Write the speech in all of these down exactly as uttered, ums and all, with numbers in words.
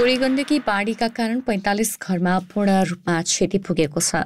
बुढी गण्डकी बाढीका कारण पैंतालिस घरमा पूर्ण रूपमा क्षति पुगेको छ।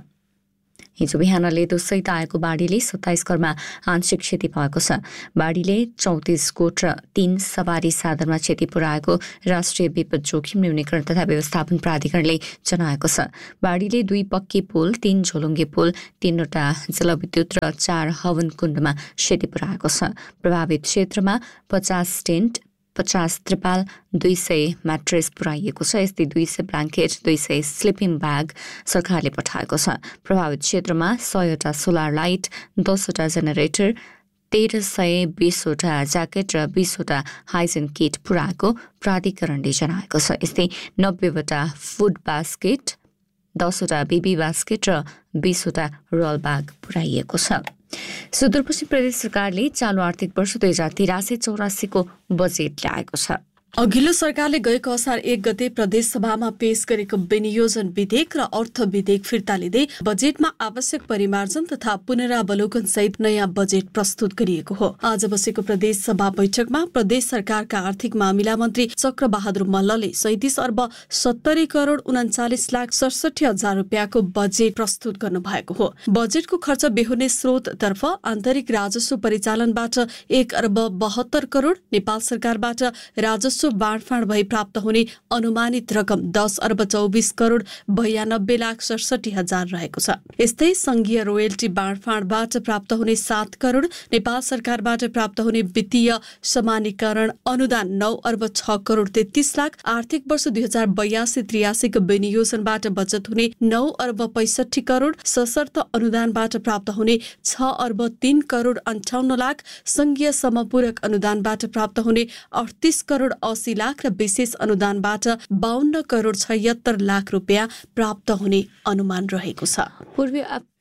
हिजो बिहानले दोसैत आएको बाढीले सत्ताइस घरमा आंशिक क्षति भएको छ। बाढीले चौतिस गोठ र तीन सवारी साधनमा क्षति पुर्याएको राष्ट्रिय विपद जोखिम न्यूनीकरण तथा व्यवस्थापन प्राधिकरणले जनाएको छ। बाढीले दुई पक्की पुल, तीन झोलुङ्गे पुल, तीनवटा जलविद्युत र चार हवन कुण्डमा क्षति पुर्याएको छ। प्रभावित क्षेत्रमा पचास टेन्ट, पचास त्रिपाल, दुई सय म्याट्रेस पुर्याइएको छ। यस्तै दुई सय ब्ल्याङ्केट, दुई सय स्लिपिङ ब्याग सरकारले पठाएको छ। प्रभावित क्षेत्रमा सयवटा सोलर लाइट, दसवटा जेनेरेटर, तेह्र सय बीसवटा ज्याकेट र बीसवटा हाइजिन किट पुर्याएको प्राधिकरणले जनाएको छ। यस्तै नब्बेवटा फुड बास्केट, दसवटा बेबी बास्केट र बीसवटा रोल ब्याग पुर्याइएको छ। सुदूरपश्चिम प्रदेश सरकारले चालु आर्थिक वर्ष दुई हजार तिरासी चौरासीको बजेट ल्याएको छ। अघिल्लो सरकारले गएको असार एक गते प्रदेश सभामा पेश गरेको विनियोजन विधेयक र अर्थ विधेयक फिर्ता लिँदै बजेटमा आवश्यक परिमार्जन तथा पुनरावलोकन सहित नयाँ बजेट प्रस्तुत गरिएको हो। आज बसेको प्रदेश सभा बैठकमा प्रदेश सरकारका आर्थिक मामिला मन्त्री चक्र बहादुर मल्लले सैतिस अर्ब सत्तरी करोड उन्चालिस लाख सडसठी हजार रुपियाँको बजेट प्रस्तुत गर्नु भएको हो। बजेटको खर्च बेहोर्ने स्रोततर्फ आन्तरिक राजस्व परिचालनबाट एक अर्ब बहत्तर करोड, नेपाल सरकारबाट राजस्व बाँडफाँड भई प्राप्त हुने अनुमानित रकम दस अर्ब चौबिस करोड बयानब्बे लाख सडसठी हजार रहेको छ। यस्तै संघीय रोयल्टी बाँडफाँडबाट प्राप्त हुने सात करोड, नेपाल सरकारबाट प्राप्त हुने वित्तीय समानीकरण अनुदान नौ अर्ब छ करोड तेत्तीस लाख, आर्थिक वर्ष दुई हजार बयासी त्रियासीको विनियोजनबाट बचत हुने नौ अर्ब पैसठी करोड, सशर्त अनुदानबाट प्राप्त हुने छ अर्ब तीन करोड अन्ठाउन्न लाख, संघीय समपूरक अनुदानबाट प्राप्त हुने अडतिस करोड अस्सी लाख र विशेष अनुदानबाट बाहन्न करोड छयत्तर लाख रुपियाँ प्राप्त हुने अनुमान रहेको छ। पूर्वी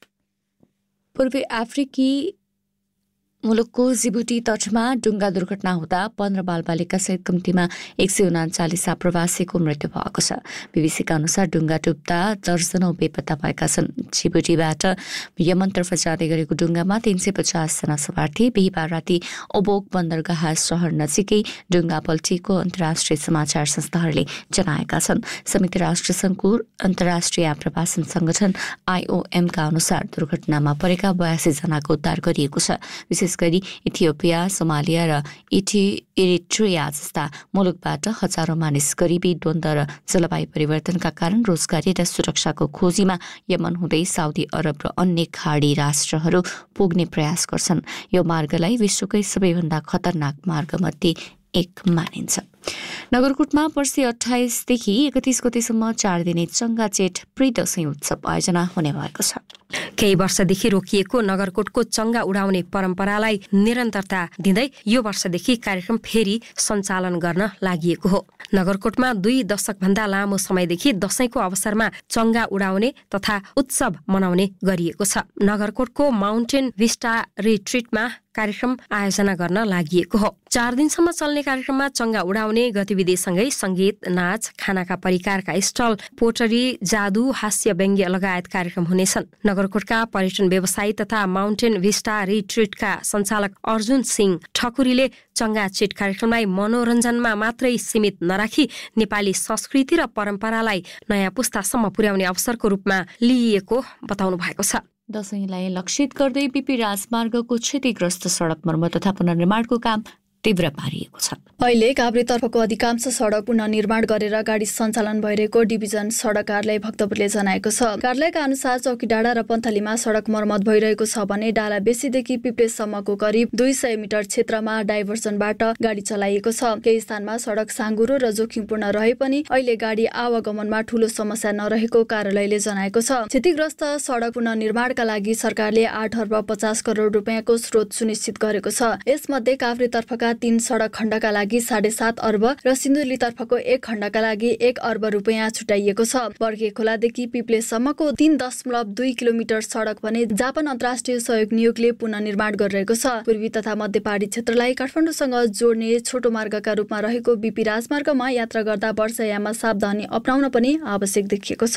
पूर्वी अफ्रिकी मुलुकको जिबुटी तटमा डुङ्गा दुर्घटना हुँदा पन्ध्र बालबालिका सहित कम्तीमा एक सय उनाचालिस आप्रवासीको मृत्यु भएको छ। बीबीसीका अनुसार डुङ्गा डुब्दा दर्जनौं बेपत्ता भएका छन्। जिबुटीबाट यमनतर्फ जाँदै गरेको डुङ्गामा तीन सय पचासजना सवार थिए। बिहिबार राति ओबोक बन्दरगाह सहर नजिकै डुङ्गा पल्टिएको अन्तर्राष्ट्रिय समाचार संस्थाहरूले जनाएका छन्। संयुक्त राष्ट्र संघको अन्तर्राष्ट्रिय आप्रवासन संगठन आइओएमका अनुसार दुर्घटनामा परेका बयासी जनाको उद्धार गरिएको छ। विशेष गरी इथियोपिया, सोमालिया र इरिट्रिया जस्ता मुलुकबाट हजारौं मानिस गरिबी, द्वन्द्व र जलवायु परिवर्तनका कारण रोजगारी र सुरक्षाको खोजीमा यमन हुँदै साउदी अरब र अन्य खाडी राष्ट्रहरू पुग्ने प्रयास गर्छन्। यो मार्गलाई विश्वकै सबैभन्दा खतरनाक मार्गमध्ये एक मानिन्छ। नगरकोटमा पर्सि अठाइसदेखि एकतीस गतेसम्म चार दिने चङ्गा चेट प्री दशैं उत्सव आयोजना हुने भएको छ। केही वर्षदेखि रोकिएको नगरकोटको चङ्गा उडाउने परम्परालाई निरन्तरता दिँदै यो वर्षदेखि कार्यक्रम फेरि सञ्चालन गर्न लागिएको हो। नगरकोटमा दुई दशक भन्दा लामो समयदेखि दशैंको अवसरमा चङ्गा उडाउने तथा उत्सव मनाउने गरिएको छ। नगरकोटको माउन्टेन विस्टा रिट्रिटमा कार्यक्रम आयोजना गर्न लागिएको हो। चार दिनसम्म चल्ने कार्यक्रममा चङ्गा उडाउने गतिविधिसँगै संगीत, नाच, खानाका परिकारका स्टल, पोटरी, जादु, हास्य व्यङ्ग्य लगायत कार्यक्रम हुनेछन्। नगरकोटका पर्यटन व्यवसायी तथा माउन्टेन विस्टा रिट्रिटका सञ्चालक अर्जुन सिंह ठकुरीले चङ्गा चेट कार्यक्रमलाई मनोरञ्जनमा मात्रै सीमित नराखी नेपाली संस्कृति र परम्परालाई नयाँ पुस्तासम्म पुर्याउने अवसरको रूपमा लिइएको बताउनु भएको छ। दशैंलाई लक्षित गर्दै बीपी राजमार्गको क्षतिग्रस्त सडक मर्मत तथा पुनर्निर्माणको काम तीव्र पारिएको छ। अहिले काभ्रेतर्फको अधिकांश सडक पुनर्निर्माण गरेर गाडी सञ्चालन भइरहेको डिभिजन सडक कार्यालय भक्तपुरले जनाएको छ। कार्यालयका अनुसार चौकी डाँडा र पन्थलीमा सडक मर्मत भइरहेको छ भने डाला बेसीदेखि पिप्लेसम्मको करिब दुई सय मिटर क्षेत्रमा डाइभर्जनबाट गाडी चलाइएको छ। केही स्थानमा सडक साँघुरो र जोखिमपूर्ण रहे पनि अहिले गाडी आवागमनमा ठूलो समस्या नरहेको कार्यालयले जनाएको छ। क्षतिग्रस्त सडक पुनर्निर्माणका लागि सरकारले आठ अर्ब पचास करोड रुपियाँको स्रोत सुनिश्चित गरेको छ। यसमध्ये काभ्रेतर्फका तीन सडक खण्डका लागि साढे सात अर्ब र सिन्धुलीतर्फको एक खण्डका लागि एक अर्ब रुपियाँ छुट्याइएको छ। बर्खे खोलादेखि पिप्लेसम्मको तीन दशमलव दुई किलोमिटर सडक भने जापान अन्तर्राष्ट्रिय सहयोग नियोगले पुनर्निर्माण गरिरहेको छ। पूर्वी तथा मध्य पहाडी क्षेत्रलाई काठमाडौँसँग जोड्ने छोटो मार्गका रूपमा रहेको बीपी राजमार्गमा यात्रा गर्दा वर्षायाममा सावधानी अपनाउन पनि आवश्यक देखिएको छ।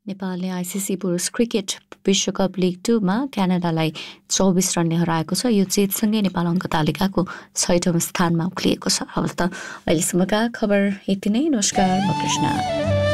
नेपालले आइसिसी पुरुष क्रिकेट विश्वकप लिग टूमा क्यानाडालाई चौबिस रनले हराएको छ। यो जितसँगै नेपाल अङ्क तालिकाको छैठौँ स्थानमा उक्लिएको छ। अब त अहिलेसम्मका खबर यति नै। नमस्कार, म कृष्ण।